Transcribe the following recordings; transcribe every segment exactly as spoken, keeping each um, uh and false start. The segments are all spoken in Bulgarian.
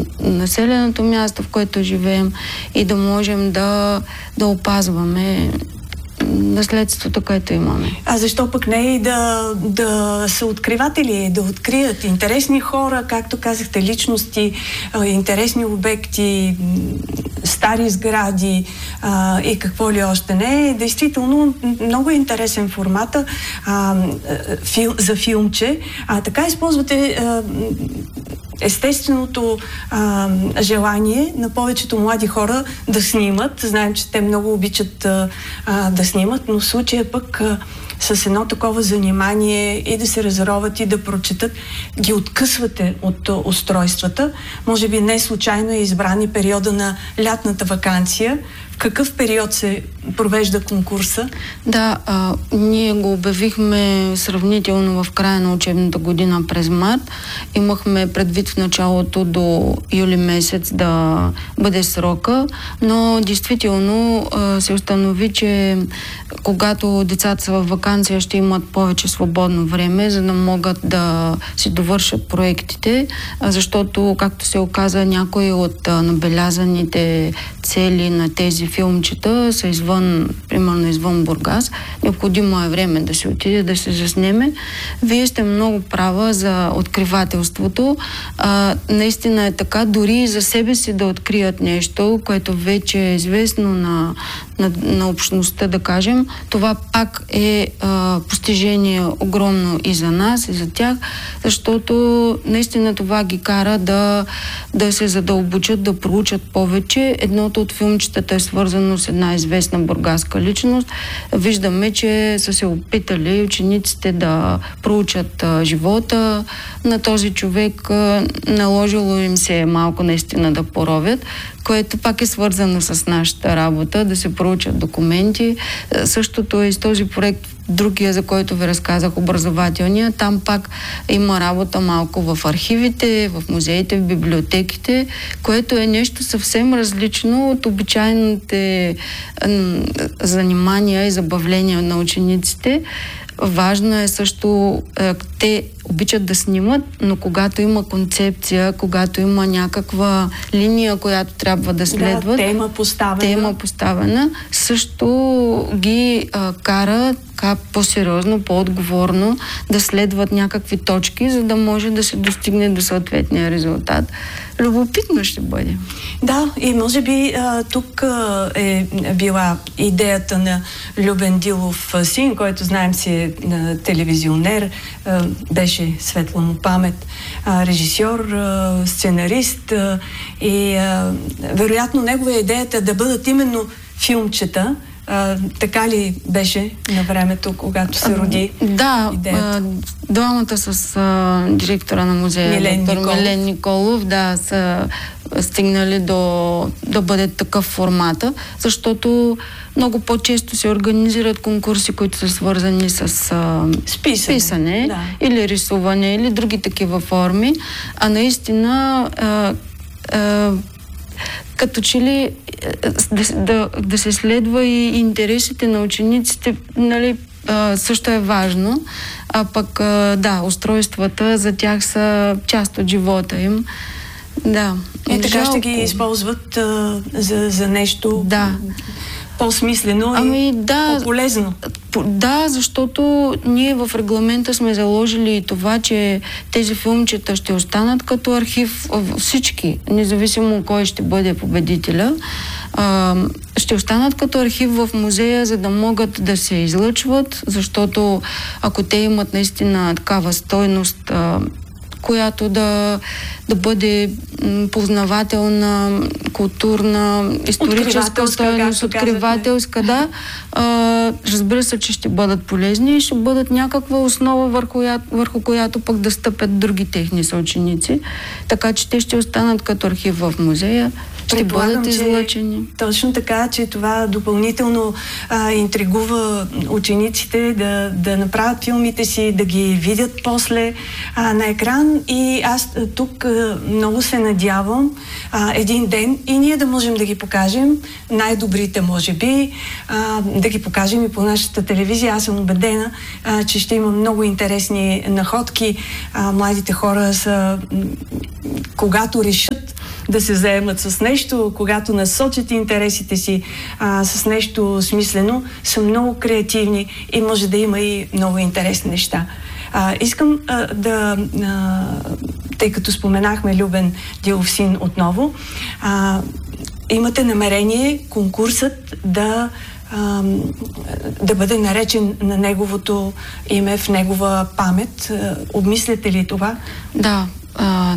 населеното място, в което живеем и да можем да, да опазваме наследството, което имаме. А защо пък не и да, да са откриватели, да открият интересни хора, както казахте, личности, интересни обекти, стари сгради а, и какво ли още не. Действително, много е интересен формата а, фил, за филмче. А така използвате а, естественото а, желание на повечето млади хора да снимат. Знаем, че те много обичат а, а, да снимат, но в случая пък а, с едно такова занимание и да се разроват и да прочетат, ги откъсвате от а, устройствата. Може би не случайно е избран и периода на лятната ваканция. В какъв период се провежда конкурса? Да, а, ние го обявихме сравнително в края на учебната година през март. Имахме предвид в началото до юли месец да бъде срока, но действително а, се установи, че когато децата са във ваканция, ще имат повече свободно време, за да могат да си довършат проектите, а, защото, както се оказа, някои от а, набелязаните цели на тези филмчета са извън, примерно извън Бургас. Необходимо е време да се отиде, да се заснеме. Вие сте много права за откривателството. А, наистина е така, дори и за себе си да открият нещо, което вече е известно на, на, на общността, да кажем, това пак е а, постижение огромно и за нас, и за тях, защото наистина това ги кара да, да се задълбочат, да проучат повече. Едното от филмчетата е свързано с една известна бургаска личност. Виждаме, че са се опитали учениците да проучат а, живота на този човек. А, наложило им се малко наистина да поровят, което пак е свързано с нашата работа, да се проучат документи. А, същото е и с този проект, другия, за който ви разказах, образователния. Там пак има работа малко в архивите, в музеите, в библиотеките, което е нещо съвсем различно от обичайните занимания и забавления на учениците. Важно е също, те обичат да снимат, но когато има концепция, когато има някаква линия, която трябва да следват, да, тема поставена, тема поставена също ги а, кара така по-сериозно, по-отговорно да следват някакви точки, за да може да се достигне до съответния резултат. Любопитно ще бъде. Да, и може би а, тук а, е била идеята на Любен Дилов син, който знаем си е а, телевизионер, а, беше светла му памет, а, режисьор, а, сценарист а, и а, вероятно негова идеята да бъдат именно филмчета. А, така ли беше на времето, когато се роди да, идеята? Да, двамата с а, директора на музея, Милен доктор Николов. Милен Николов, да, са стигнали до да бъде такъв формата, защото много по-често се организират конкурси, които са свързани с а, Списане, писане да. Или рисуване, или други такива форми, а наистина а, а, като че ли да, да, да се следва и интересите на учениците, нали, а, също е важно, а пък а, да, устройствата за тях са част от живота им. Да. И така Жалко. ще ги използват а, за, за нещо да. по-смислено ами, и да, по-полезно. Да, защото ние в регламента сме заложили и това, че тези филмчета ще останат като архив, всички, независимо кой ще бъде победителя, а, ще останат като архив в музея, за да могат да се излъчват, защото ако те имат наистина такава стойност, а, която да, да бъде познавателна, културна, историческа стойност, откривателска, да. А, разбира се, че ще бъдат полезни и ще бъдат някаква основа, върху, върху която пък да стъпят други техни съученици. Така че те ще останат като архив в музея. Ще бъдат излъчени. Точно така, че това допълнително а, интригува учениците да, да направят филмите си, да ги видят после а, на екран. И аз тук а, много се надявам а, един ден и ние да можем да ги покажем, най-добрите може би, а, да ги покажем и по нашата телевизия. Аз съм убедена, а, че ще има много интересни находки. А, младите хора са, когато решат да се заемат с нещо, когато насочат интересите си а, с нещо смислено, са много креативни и може да има и много интересни неща. А, искам а, да, а, тъй като споменахме Любен Дилов син отново, а, имате намерение конкурсът да, а, да бъде наречен на неговото име, в негова памет. А, обмисляте ли това? Да, а,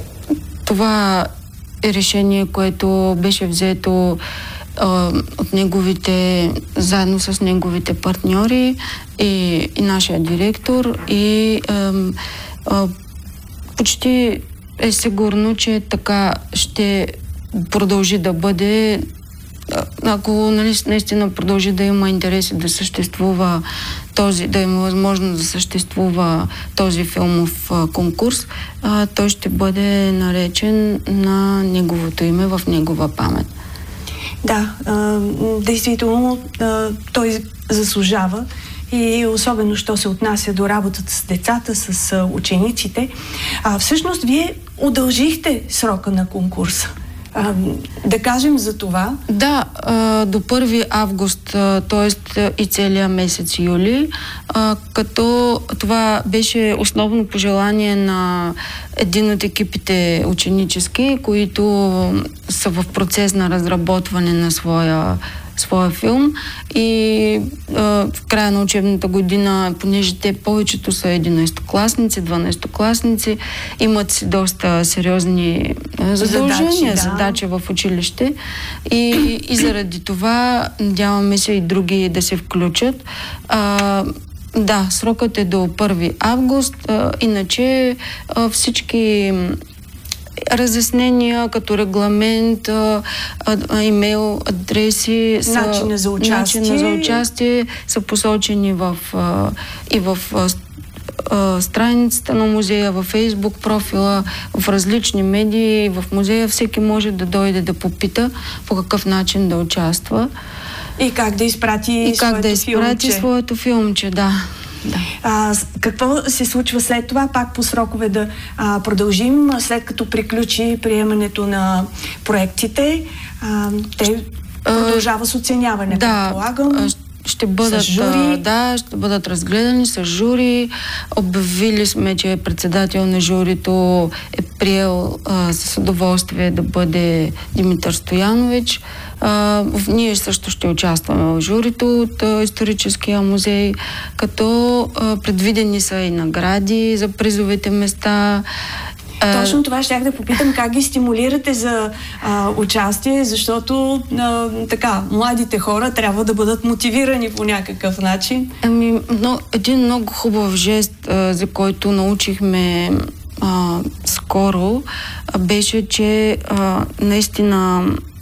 това е решение, което беше взето а, от неговите, заедно с неговите партньори и, и нашия директор и а, а, почти е сигурно, че така ще продължи да бъде, ако нали, наистина продължи да има интереси да съществува този, да има възможност да съществува този филмов а, конкурс, а, той ще бъде наречен на неговото име в негова памет. Да, а, действително а, той заслужава и особено, що се отнася до работата с децата, с а, учениците. А, всъщност, вие удължихте срока на конкурса. А, да кажем за това. Да, а, до първи август, т.е. и целия месец юли, а, като това беше основно пожелание на един от екипите ученически, които са в процес на разработване на своя своя филм и а, в края на учебната година, понеже те повечето са единайсетокласници, дванайсетокласници, имат си доста сериозни а, задължения, задачи, да. задачи в училище и, и заради това надяваме се и други да се включат. А, да, срокът е до първи август, а, иначе а, всички разяснения като регламент, а, а, имейл, адреси, начина за участие, начина за участие са посочени в, а, и в а, а, страницата на музея, във Фейсбук профила, в различни медии, в музея. Всеки може да дойде да попита по какъв начин да участва. И как да изпрати и своето как да изпрати филмче. своето филмче, да. Да. А, какво се случва след това? Пак по срокове да а, продължим, след като приключи приемането на проектите. А, те продължава с оценяване, да, предполагам. Ще бъдат, жури. да, ще бъдат разгледани с жури. Обявили сме, че председател на журито е приел а, с удоволствие да бъде Димитър Стоянович. А, ние също ще участваме в журито от а, историческия музей, като а, предвидени са и награди за призовите места. Точно това щях да попитам, как ги стимулирате за а, участие, защото а, така, младите хора трябва да бъдат мотивирани по някакъв начин. Ами, но, един много хубав жест, а, за който научихме а, скоро, а, беше, че а, наистина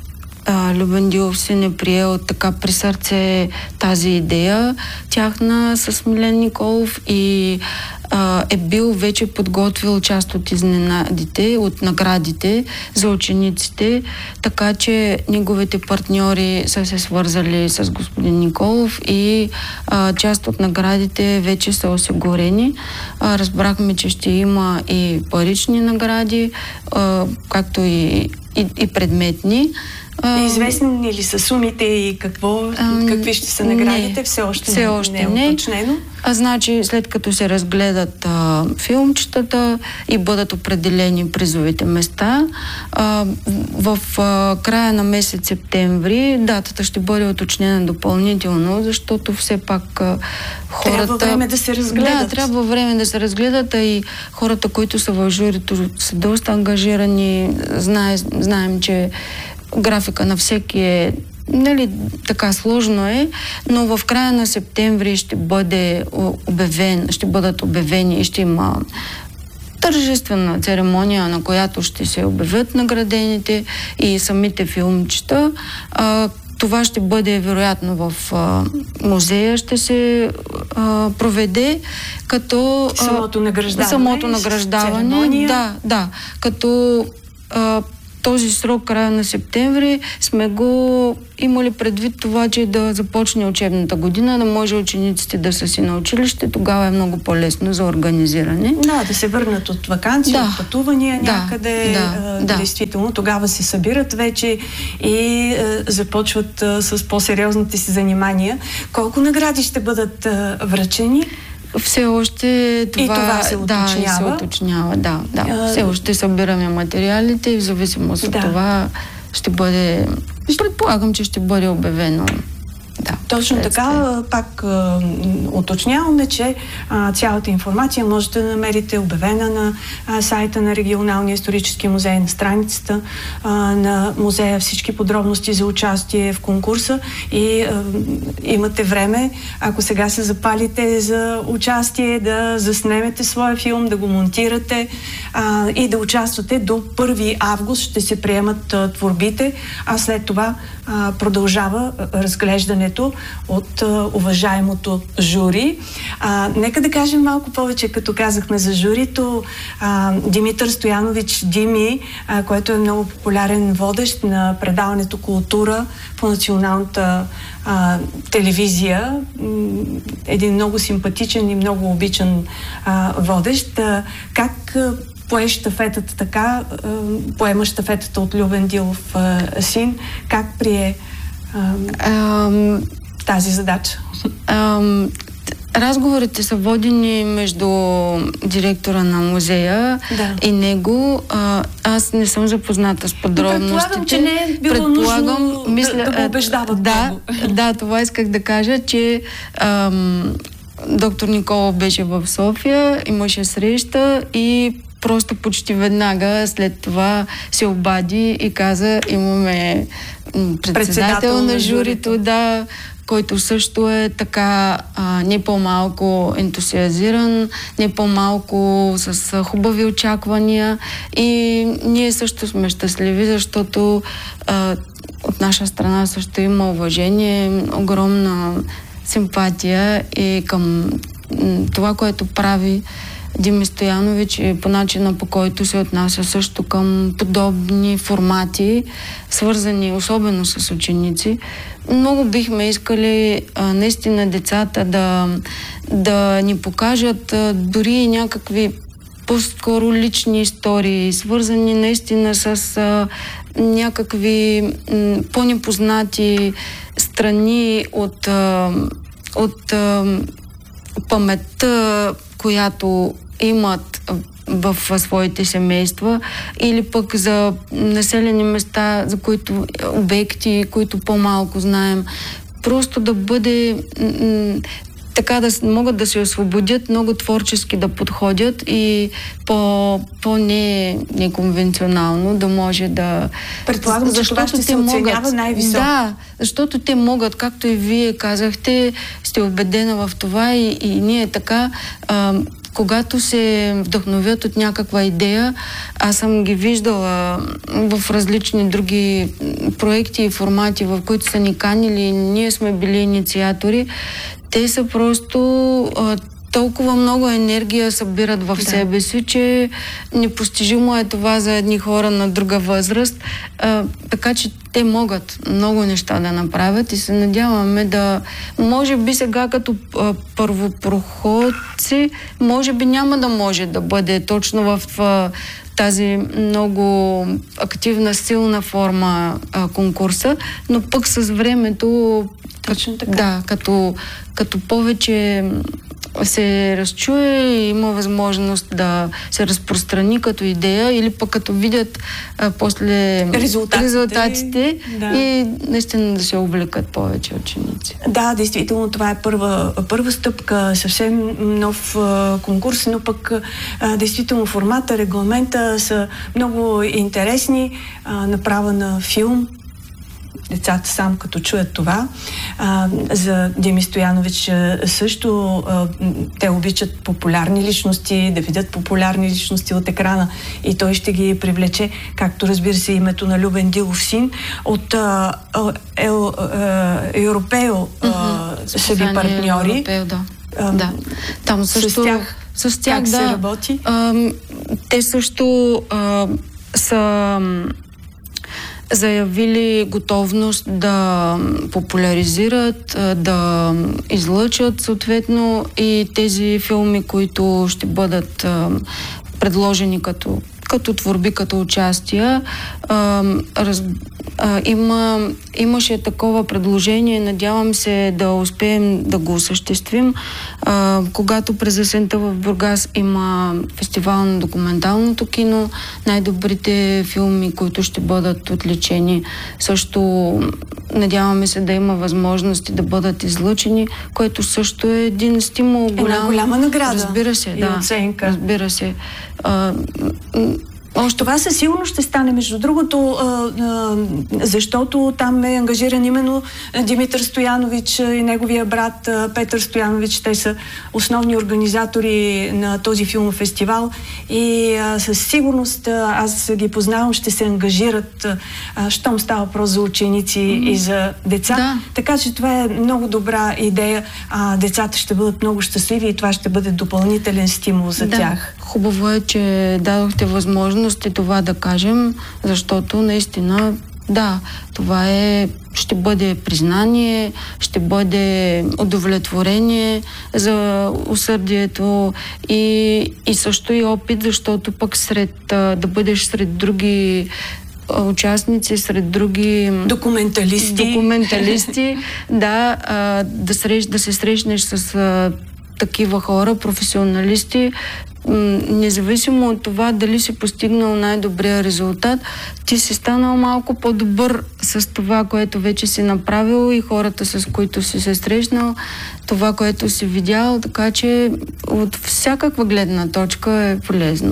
а, Любен Дилов син е приел така при сърце тази идея тяхна с Милен Николов и Uh, е бил вече подготвил част от изненадите, от наградите за учениците, така че неговите партньори са се свързали с господин Николов и uh, част от наградите вече са осигурени. Uh, разбрахме, че ще има и парични награди, uh, както и, и, и предметни. Uh, Известни ли са сумите и какво, uh, какви ще са наградите? Не, все още все не, още не е не. уточнено. А значи, след като се разгледат а, филмчетата и бъдат определени призовите места, а, в а, края на месец септември датата ще бъде уточнена допълнително, защото все пак а, хората... Трябва време да се разгледат. Да, трябва време да се разгледат, а и хората, които са в журито, са доста ангажирани. Знае, знаем, че графика на всеки е, нали, така сложно е, но в края на септември ще бъде обявен, ще бъдат обявени и ще има тържествена церемония, на която ще се обявят наградените и самите филмчета. А, това ще бъде вероятно в а, музея, ще се а, проведе, като самото награждаване. Самото награждаване, да, да, като а, този срок, края на септември, сме го имали предвид това, че да започне учебната година, да може учениците да са си на училище, тогава е много по-лесно за организиране. Да, да се върнат от ваканции, да. От пътувания да. някъде. Да. А, да. Действително, тогава се събират вече и а, започват а, с по-сериозните си занимания. Колко награди ще бъдат а, връчени? Все още това, и това се уточнява. Да, и се уточнява, да, да. А, Все още събираме материалите и в зависимост от да. това ще бъде... Предполагам, че ще бъде обявено. Да, точно така, пак а, уточняваме, че а, цялата информация можете да намерите обявена на а, сайта на Регионалния исторически музей, на страницата а, на музея, всички подробности за участие в конкурса и а, имате време, ако сега се запалите за участие, да заснемете своя филм, да го монтирате а, и да участвате до първи август ще се приемат а, творбите, а след това а, продължава а, разглеждане от а, уважаемото жури. А, нека да кажем малко повече, като казахме за журито. А, Димитър Стоянович Дими, а, който е много популярен водещ на предаването Култура по националната а, телевизия. Един много симпатичен и много обичан а, водещ. А, как а, пое щафетата така, а, поема щафетата от Любен Дилов а, син? Как прие Um, тази задача? Um, разговорите са водени между директора на музея да. и него. А, аз не съм запозната с подробностите. Предполагам, че не е било Предполагам, нужно мисля, да, да го убеждават да, много. Да, това исках да кажа, че ам, доктор Никола беше в София, имаше среща и просто почти веднага след това се обади и каза, имаме председател, председател на журито, да, който също е така а, не по-малко ентусиазиран, не по-малко с хубави очаквания и ние също сме щастливи, защото а, от наша страна също има уважение, огромна симпатия и към това, което прави Дими Стоянович и по начина, по който се отнася също към подобни формати, свързани особено с ученици. Много бихме искали а, наистина децата да, да ни покажат а, дори някакви по-скоро лични истории, свързани наистина с а, някакви м, по-непознати страни от, а, от а, паметта, която имат в своите семейства, или пък за населени места, за които обекти, които по-малко знаем. Просто да бъде м- така да могат да се освободят, много творчески да подходят и по, по-не неконвенционално да може да... Предполагам, защото това ще се оценява най-високо. Да, защото те могат, както и вие казахте, сте убедена в това и, и ние така... А, когато се вдъхновят от някаква идея, аз съм ги виждала в различни други проекти и формати, в които са ни канили, ние сме били инициатори, те са просто а, толкова много енергия събират в да. себе си, че непостижимо е това за едни хора на друга възраст. А, така че те могат много неща да направят и се надяваме да... Може би сега като а, първопроходци, може би няма да може да бъде точно в а, тази много активна, силна форма а, конкурса, но пък с времето... Точно така. Да, като, като повече се разчуе и има възможност да се разпространи като идея или пък като видят а, после резултатите, резултатите да. И наистина да се увлекат повече ученици. Да, действително това е първа, първа стъпка, съвсем нов а, конкурс, но пък а, действително формата, регламента са много интересни, а, направа на филм. Децата сам като чуят това. А, за Дими Стоянович също а, те обичат популярни личности, да видят популярни личности от екрана и той ще ги привлече, както разбира се името на Любен Дилов син. От а, ел, а, Европео mm-hmm. са ви партньори. Европео, да. А, да. Там също, с тях, с тях как да, се работи? А, те също а, са заявили готовност да популяризират, да излъчат съответно и тези филми, които ще бъдат предложени като като творби, като участия. А, раз, а, има, имаше такова предложение, надявам се да успеем да го осъществим. А, когато през есента в Бургас има фестивал на документалното кино, най-добрите филми, които ще бъдат отличени. Също надяваме се да има възможности да бъдат излъчени, което също е един стимул. Голям, Една голяма награда. Разбира се, и да. Оценка. Разбира се. А, Още това със сигурност ще стане, между другото, а, а, защото там е ангажиран именно Димитър Стоянович и неговия брат а, Петър Стоянович. Те са основни организатори на този филмов фестивал и а, със сигурност а, аз ги познавам, ще се ангажират, а, щом става въпрос за ученици mm-hmm. и за деца. Да. Така че това е много добра идея. А, децата ще бъдат много щастливи и това ще бъде допълнителен стимул за да. тях. Хубаво е, че дадохте възможност и това да кажем, защото наистина, да, това е, ще бъде признание, ще бъде удовлетворение за усърдието и, и също и опит, защото пък сред, да бъдеш сред други участници, сред други документалисти, документалисти да, да, срещ, да се срещнеш с такива хора, професионалисти, независимо от това дали си постигнал най-добрия резултат, ти си станал малко по-добър с това, което вече си направил и хората, с които си се срещнал, това, което си видял, така че от всякаква гледна точка е полезно.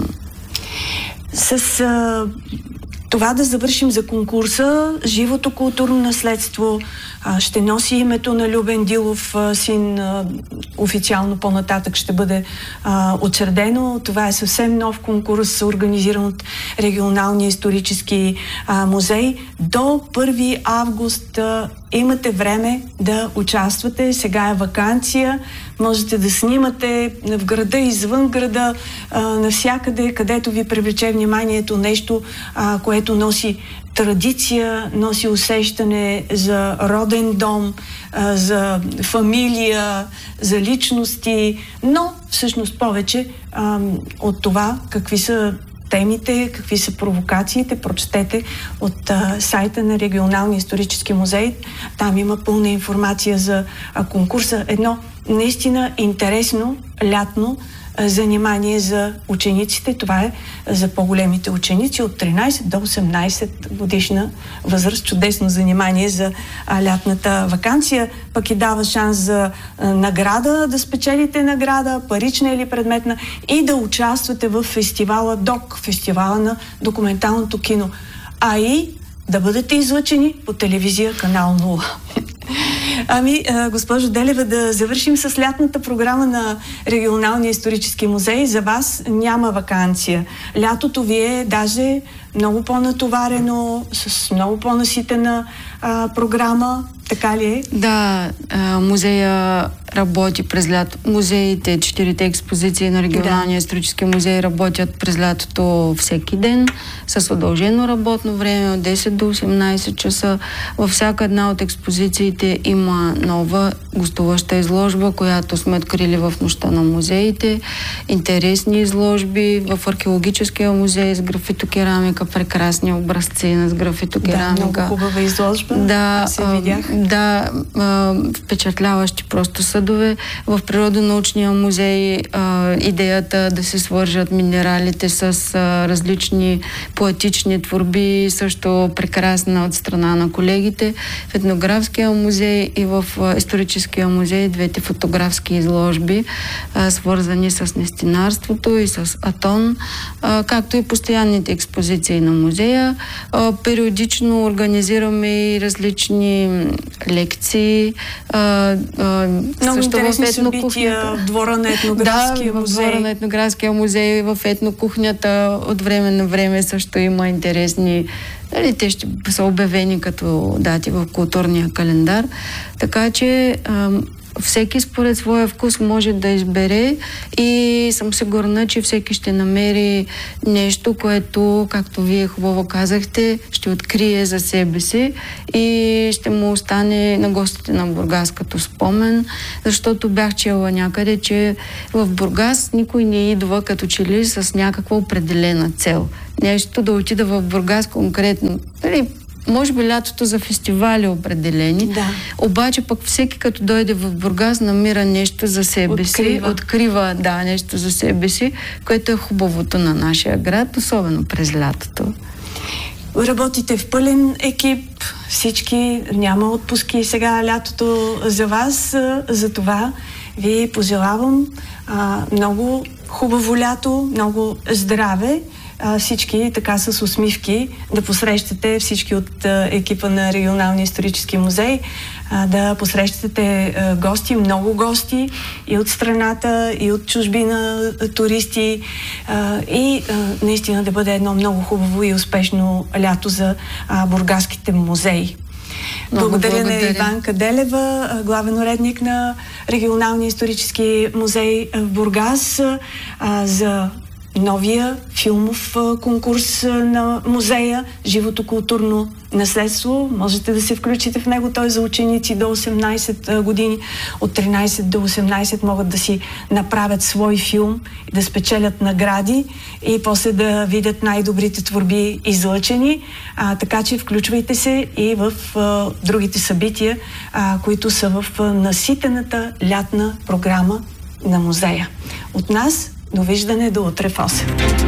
С а, това да завършим за конкурса, живото културно наследство а, ще носи името на Любен Дилов, а, син, а, официално по-нататък ще бъде а, учредено. Това е съвсем нов конкурс, организиран от Регионалния исторически а, музей. До първи август а, имате време да участвате. Сега е ваканция. Можете да снимате в града, извън града, а, навсякъде, където ви привлече вниманието нещо, а, което носи традиция, носи усещане за роден дом, а, за фамилия, за личности, но всъщност повече а, от това какви са темите, какви са провокациите, прочетете от а, сайта на Регионалния исторически музей. Там има пълна информация за а, конкурса. Едно наистина интересно лятно а, занимание за учениците. Това е за по-големите ученици от тринайсет до осемнайсет годишна възраст. Чудесно занимание за а, лятната ваканция. Пък и дава шанс за а, награда, да спечелите награда, парична или предметна, и да участвате в фестивала ДОК, фестивала на документалното кино. А и да бъдете излъчени по телевизия канал нула. Ами, госпожо Делева, да завършим с лятната програма на Регионалния исторически музей. За вас няма ваканция. Лятото ви е даже много по-натоварено, с много по-наситена а, програма. Така ли е? Да, а, музея работи през лято. Музеите, четирите експозиции на Регионалния да. исторически музей работят през лятото всеки ден с удължено работно време от десет до осемнайсет часа. Във всяка една от експозициите има нова гостуваща изложба, която сме открили в нощта на музеите. Интересни изложби в археологическия музей с графитокерамика, прекрасни образци на графитокерамика. Да, много хубава изложба. Да, се видях. Да, а, впечатляващи просто съдове. В Природонаучния музей а, идеята да се свържат минералите с а, различни поетични творби, също прекрасна от страна на колегите. В Етнографския музей и в а, Историческия музей двете фотографски изложби, а, свързани с нестинарството и с Атон, а, както и постоянните експозиции на музея. А, периодично организираме и различни лекции. А, а, Много интересни събития в двора на Етнографския да, музей. в двора на Етнографския музей, в етнокухнята от време на време също има интересни. Дали, те ще са обявени като дати в културния календар. Така че а, всеки според своя вкус може да избере и съм сигурна, че всеки ще намери нещо, което, както вие хубаво казахте, ще открие за себе си и ще му остане на гостите на Бургас като спомен, защото бях чела някъде, че в Бургас никой не идва като че ли с някаква определена цел. Нещо да отида в Бургас конкретно. Дали, може би лятото за фестивали определени, да. Обаче пък всеки като дойде в Бургас намира нещо за себе открива. си, открива да, нещо за себе си, което е хубавото на нашия град, особено през лятото. Работите в пълен екип, всички, няма отпуски сега лятото за вас, за това ви пожелавам а, много хубаво лято, много здраве, а, всички така с усмивки да посрещате всички от а, екипа на Регионалния исторически музей, а, да посрещате а, гости, много гости и от страната, и от чужбина, туристи а, и а, наистина да бъде едно много хубаво и успешно лято за а, бургаските музеи. Много благодаря, благодаря на Иванка Делева, главен уредник на Регионалния исторически музей в Бургас, за новия филмов конкурс на музея "Живото културно наследство". Можете да се включите в него. Той е за ученици до осемнайсет години. От тринайсет до осемнайсет могат да си направят свой филм и да спечелят награди и после да видят най-добрите творби излъчени. А, така че включвайте се и в а, другите събития, а, които са в а, наситената лятна програма на музея. От нас довиждане до утре в осем.